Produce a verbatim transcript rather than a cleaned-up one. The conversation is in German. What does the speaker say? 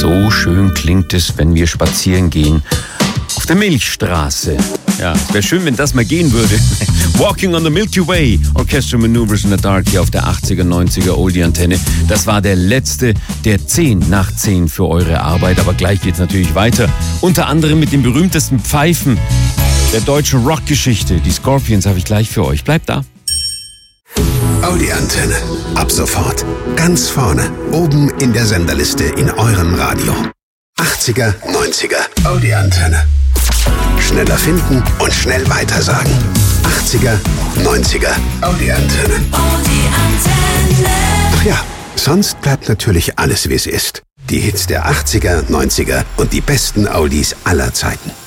So schön klingt es, wenn wir spazieren gehen auf der Milchstraße. Ja, es wäre schön, wenn das mal gehen würde. Walking on the Milky Way, Orchestral Maneuvers in the Dark hier auf der achtziger, neunziger Oldie-Antenne. Das war der letzte der zehn nach zehn für eure Arbeit. Aber gleich geht's natürlich weiter. Unter anderem mit den berühmtesten Pfeifen der deutschen Rockgeschichte. Die Scorpions habe ich gleich für euch. Bleibt da. Oldie-Antenne. Ab sofort. Ganz vorne. Oben in der Senderliste in eurem Radio. achtziger, neunziger. Oldie-Antenne. Schneller finden und schnell weitersagen. achtziger, neunziger. Oldie-Antenne. Oldie-Antenne. Ach ja, sonst bleibt natürlich alles, wie es ist. Die Hits der achtziger, neunziger und die besten Oldies aller Zeiten.